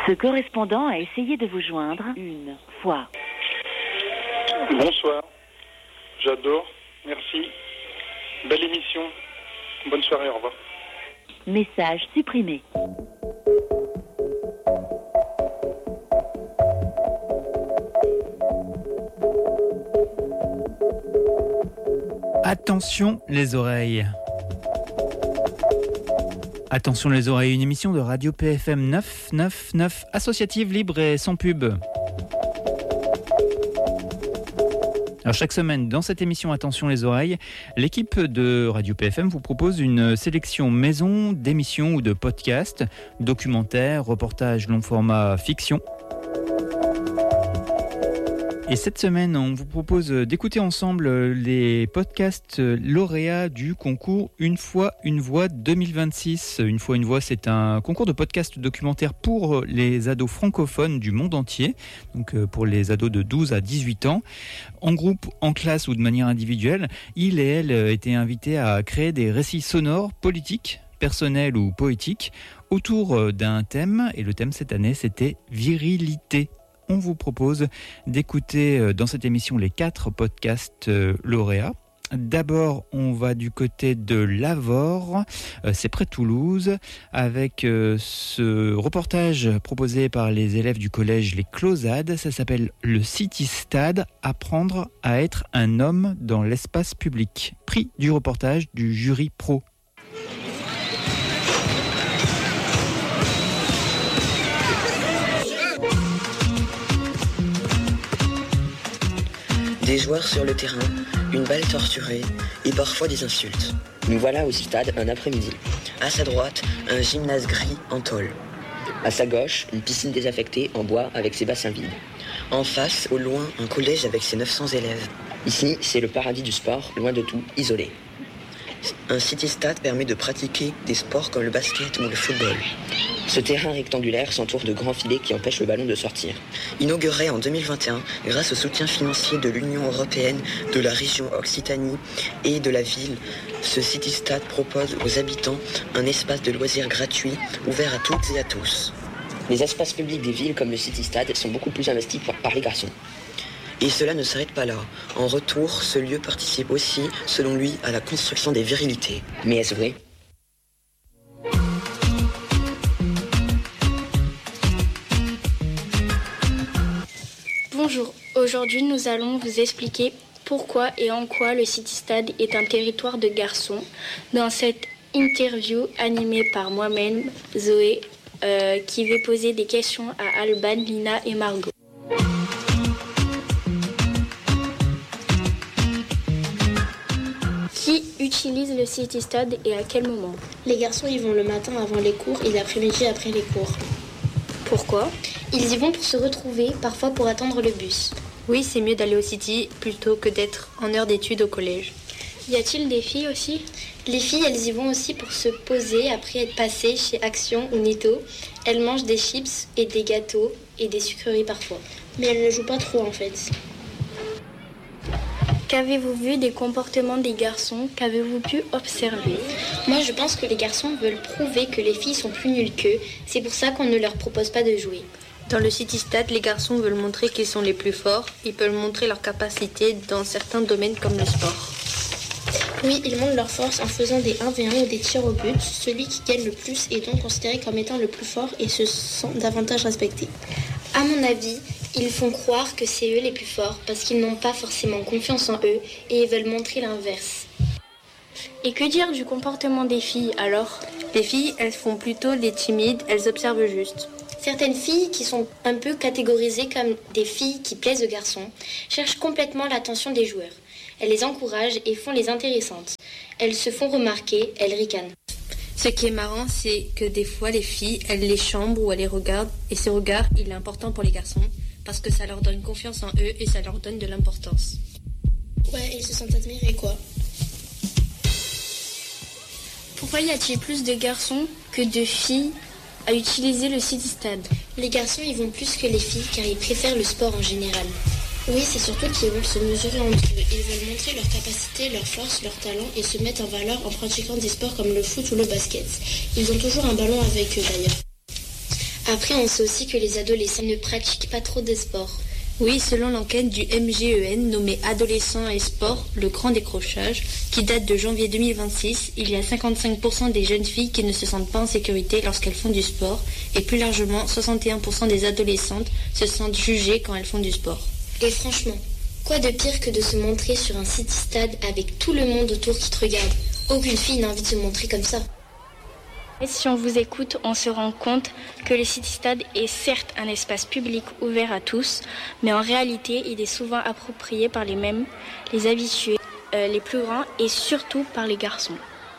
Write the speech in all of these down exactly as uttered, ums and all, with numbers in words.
Ce correspondant a essayé de vous joindre une fois. Bonsoir. J'adore. Merci. Belle émission. Bonne soirée. Au revoir. Message supprimé. Attention les oreilles. Attention les oreilles, une émission de Radio P F M neuf cent quatre-vingt-neuf, associative, libre et sans pub. Alors chaque semaine, dans cette émission Attention les oreilles, l'équipe de Radio P F M vous propose une sélection maison d'émissions ou de podcasts, documentaires, reportages, long format, fiction. Et cette semaine, on vous propose d'écouter ensemble les podcasts lauréats du concours Une fois une voix deux mille vingt-six. Une fois une voix, c'est un concours de podcasts documentaires pour les ados francophones du monde entier, donc pour les ados de douze à dix-huit ans. En groupe, en classe ou de manière individuelle, ils et elles étaient invités à créer des récits sonores, politiques, personnels ou poétiques autour d'un thème. Et le thème cette année, c'était virilité. On vous propose d'écouter dans cette émission les quatre podcasts lauréats. D'abord, on va du côté de Lavore, c'est près de Toulouse, avec ce reportage proposé par les élèves du collège Les Closades. Ça s'appelle Le City Stade, apprendre à être un homme dans l'espace public. Prix du reportage du jury pro. Des joueurs sur le terrain, une balle torturée et parfois des insultes. Nous voilà au stade un après-midi. À sa droite, un gymnase gris en tôle. À sa gauche, une piscine désaffectée en bois avec ses bassins vides. En face, au loin, un collège avec ses neuf cents élèves. Ici, c'est le paradis du sport, loin de tout, isolé. Un city-stade permet de pratiquer des sports comme le basket ou le football. Ce terrain rectangulaire s'entoure de grands filets qui empêchent le ballon de sortir. Inauguré en deux mille vingt et un, grâce au soutien financier de l'Union européenne, de la région Occitanie et de la ville, ce city-stade propose aux habitants un espace de loisirs gratuit, ouvert à toutes et à tous. Les espaces publics des villes comme le city-stade sont beaucoup plus investis par les garçons. Et cela ne s'arrête pas là. En retour, ce lieu participe aussi, selon lui, à la construction des virilités. Mais est-ce vrai ? Bonjour, aujourd'hui nous allons vous expliquer pourquoi et en quoi le City Stade est un territoire de garçons. Dans cette interview animée par moi-même, Zoé, euh, qui va poser des questions à Alban, Lina et Margot. Qui utilise le City Stade et à quel moment ? Les garçons y vont le matin avant les cours et l'après-midi après les cours. Pourquoi ? Ils y vont pour se retrouver, parfois pour attendre le bus. Oui, c'est mieux d'aller au City plutôt que d'être en heure d'études au collège. Y a-t-il des filles aussi ? Les filles, elles y vont aussi pour se poser après être passées chez Action ou Netto. Elles mangent des chips et des gâteaux et des sucreries parfois. Mais elles ne jouent pas trop en fait. Qu'avez-vous vu des comportements des garçons ? Qu'avez-vous pu observer ? Moi, je pense que les garçons veulent prouver que les filles sont plus nulles qu'eux. C'est pour ça qu'on ne leur propose pas de jouer. Dans le City Stade, les garçons veulent montrer qu'ils sont les plus forts. Ils peuvent montrer leur capacité dans certains domaines comme le sport. Oui, ils montrent leur force en faisant des un contre un ou des tirs au but. Celui qui gagne le plus est donc considéré comme étant le plus fort et se sent davantage respecté. À mon avis, ils font croire que c'est eux les plus forts parce qu'ils n'ont pas forcément confiance en eux et ils veulent montrer l'inverse. Et que dire du comportement des filles alors ? Les filles, elles font plutôt les timides, elles observent juste. Certaines filles qui sont un peu catégorisées comme des filles qui plaisent aux garçons cherchent complètement l'attention des joueurs. Elles les encouragent et font les intéressantes. Elles se font remarquer, elles ricanent. Ce qui est marrant, c'est que des fois, les filles, elles les chambrent ou elles les regardent. Et ce regard, il est important pour les garçons parce que ça leur donne confiance en eux et ça leur donne de l'importance. Ouais, ils se sentent admirés, quoi. Pourquoi y a-t-il plus de garçons que de filles à utiliser le City Stade ? Les garçons y vont plus que les filles car ils préfèrent le sport en général. Oui, c'est surtout qu'ils veulent se mesurer entre eux. Ils veulent montrer leur capacité, leur force, leur talent et se mettre en valeur en pratiquant des sports comme le foot ou le basket. Ils ont toujours un ballon avec eux d'ailleurs. Après, on sait aussi que les adolescents ne pratiquent pas trop de sport. Oui, selon l'enquête du M G E N nommée Adolescents et Sport, le grand décrochage, qui date de janvier deux mille vingt-six, il y a cinquante-cinq pour cent des jeunes filles qui ne se sentent pas en sécurité lorsqu'elles font du sport, et plus largement, soixante et un pour cent des adolescentes se sentent jugées quand elles font du sport. Et franchement, quoi de pire que de se montrer sur un city-stade avec tout le monde autour qui te regarde? Aucune fille n'a envie de se montrer comme ça. Et si on vous écoute, on se rend compte que le city-stade est certes un espace public ouvert à tous, mais en réalité, il est souvent approprié par les mêmes, les habitués, euh, les plus grands et surtout par les garçons.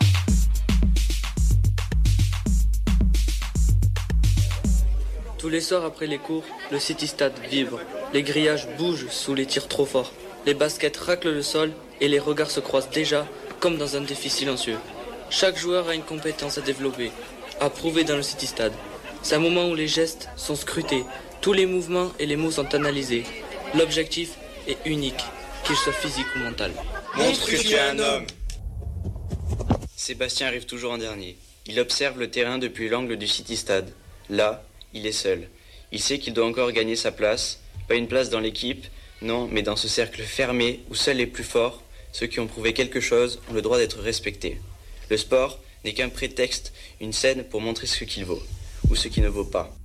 Tous les soirs après les cours, le city-stade vibre. Les grillages bougent sous les tirs trop forts. Les baskets raclent le sol et les regards se croisent déjà comme dans un défi silencieux. Chaque joueur a une compétence à développer, à prouver dans le city-stade. C'est un moment où les gestes sont scrutés, tous les mouvements et les mots sont analysés. L'objectif est unique, qu'il soit physique ou mental. Montre que tu es un homme. Sébastien arrive toujours en dernier. Il observe le terrain depuis l'angle du city-stade. Là, il est seul. Il sait qu'il doit encore gagner sa place, pas une place dans l'équipe, non, mais dans ce cercle fermé où seuls les plus forts, ceux qui ont prouvé quelque chose, ont le droit d'être respectés. Le sport n'est qu'un prétexte, une scène pour montrer ce qu'il vaut, ou ce qui ne vaut pas.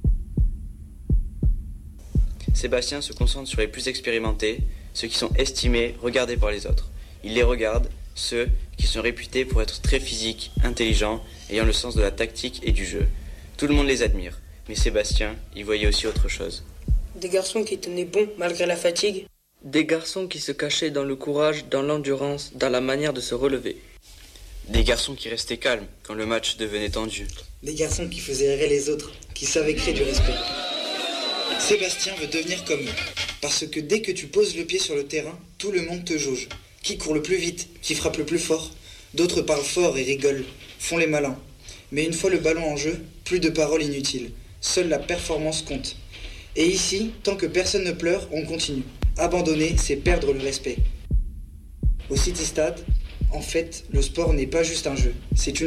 Sébastien se concentre sur les plus expérimentés, ceux qui sont estimés, regardés par les autres. Il les regarde, ceux qui sont réputés pour être très physiques, intelligents, ayant le sens de la tactique et du jeu. Tout le monde les admire, mais Sébastien y voyait aussi autre chose. Des garçons qui tenaient bon malgré la fatigue. Des garçons qui se cachaient dans le courage, dans l'endurance, dans la manière de se relever. Des garçons qui restaient calmes quand le match devenait tendu. Des garçons qui faisaient errer les autres, qui savaient créer du respect. Sébastien veut devenir comme eux, parce que dès que tu poses le pied sur le terrain, tout le monde te jauge. Qui court le plus vite, qui frappe le plus fort. D'autres parlent fort et rigolent, font les malins. Mais une fois le ballon en jeu, plus de paroles inutiles. Seule la performance compte. Et ici, tant que personne ne pleure, on continue. Abandonner, c'est perdre le respect. Au City Stade, en fait, le sport n'est pas juste un jeu, c'est une